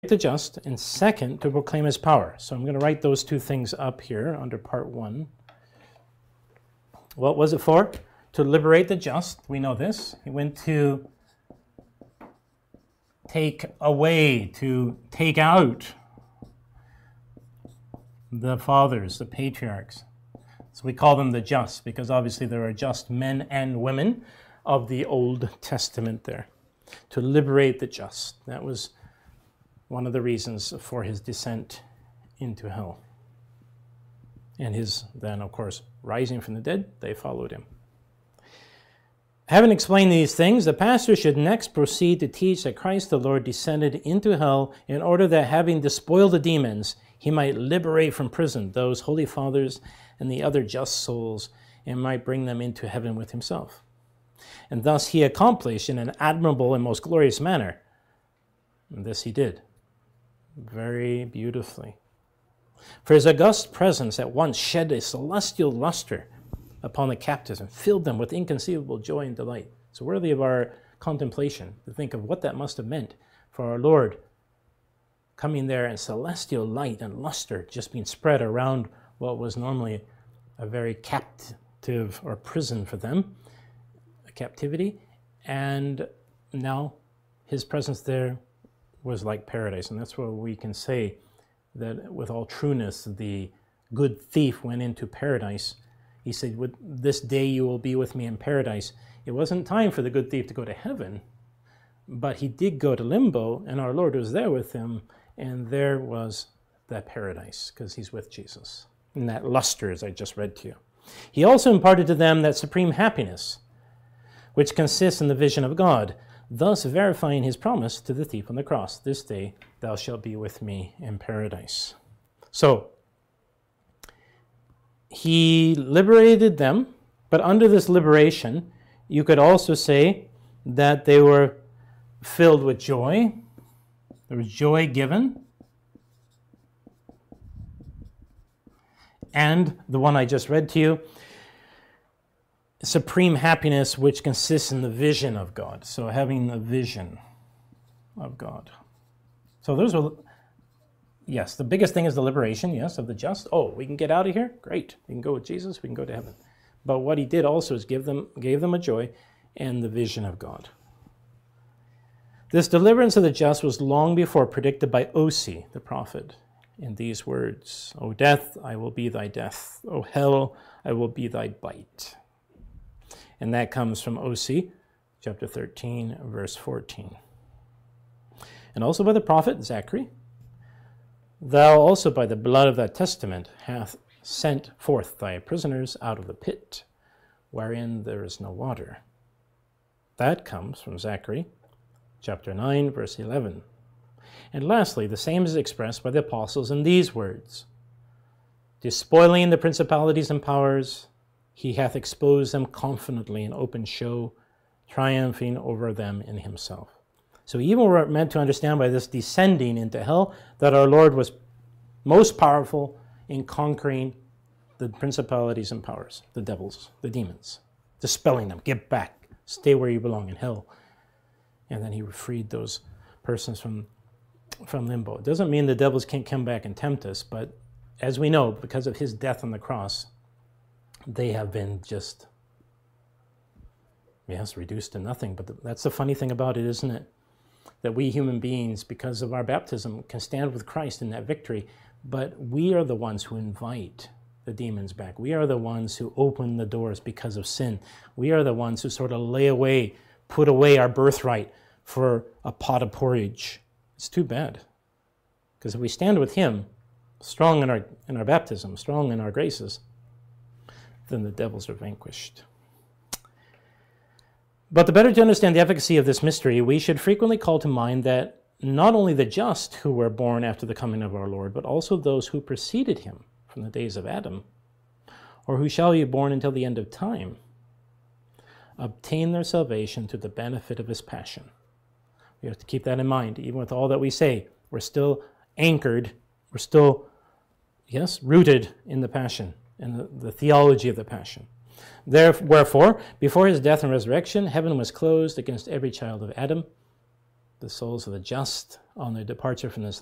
the just, and second, to proclaim his power. So I'm going to write those two things up here under part 1. What was it for? To liberate the just. We know this. He went to take away, to take out the fathers, the patriarchs. So we call them the just because obviously there are just men and women of the Old Testament there. To liberate the just. That was one of the reasons for his descent into hell. And his, then of course, rising from the dead, they followed him. Having explained these things, the pastor should next proceed to teach that Christ the Lord descended into hell in order that, having despoiled the demons, he might liberate from prison those holy fathers and the other just souls, and might bring them into heaven with himself. And thus he accomplished in an admirable and most glorious manner. And this he did very beautifully. For his august presence at once shed a celestial luster upon the captives and filled them with inconceivable joy and delight. It's worthy of our contemplation to think of what that must have meant for our Lord coming there and celestial light and luster just being spread around what was normally a very captive or prison for them, a captivity, and now his presence there was like paradise. And that's where we can say that with all trueness, the good thief went into paradise. He said, "With this day you will be with me in paradise." It wasn't time for the good thief to go to heaven, but he did go to limbo, and our Lord was there with him, and there was that paradise, because he's with Jesus. And that luster, as I just read to you. He also imparted to them that supreme happiness, which consists in the vision of God, thus verifying his promise to the thief on the cross, "This day thou shalt be with me in paradise." So, he liberated them, but under this liberation, you could also say that they were filled with joy. There was joy given. And the one I just read to you, supreme happiness, which consists in the vision of God. So having a vision of God. So those are, yes, the biggest thing is the liberation, yes, of the just. Oh, we can get out of here? Great. We can go with Jesus. We can go to heaven. But what he did also is gave them a joy and the vision of God. This deliverance of the just was long before predicted by Osee, the prophet, in these words, "O death, I will be thy death. O hell, I will be thy bite." And that comes from Osee, chapter 13, verse 14. And also by the prophet Zachary, "Thou also by the blood of thy testament hath sent forth thy prisoners out of the pit, wherein there is no water." That comes from Zachary, chapter 9, verse 11. And lastly, the same is expressed by the apostles in these words, "Despoiling the principalities and powers, he hath exposed them confidently in open show, triumphing over them in himself." So even we're meant to understand by this descending into hell that our Lord was most powerful in conquering the principalities and powers, the devils, the demons, dispelling them, get back, stay where you belong in hell. And then he freed those persons from limbo. It doesn't mean the devils can't come back and tempt us, but as we know, because of his death on the cross, they have been just, yes, reduced to nothing. But that's the funny thing about it, isn't it? That we human beings, because of our baptism, can stand with Christ in that victory, but we are the ones who invite the demons back. We are the ones who open the doors because of sin. We are the ones who sort of put away our birthright for a pot of porridge. It's too bad. Because if we stand with him, strong in our baptism, strong in our graces, then the devils are vanquished. But the better to understand the efficacy of this mystery, we should frequently call to mind that not only the just who were born after the coming of our Lord, but also those who preceded him from the days of Adam, or who shall be born until the end of time, obtain their salvation to the benefit of his passion. We have to keep that in mind. Even with all that we say, we're still anchored, we're still, yes, rooted in the passion, and the theology of the passion. Wherefore, before his death and resurrection, heaven was closed against every child of Adam. The souls of the just on their departure from this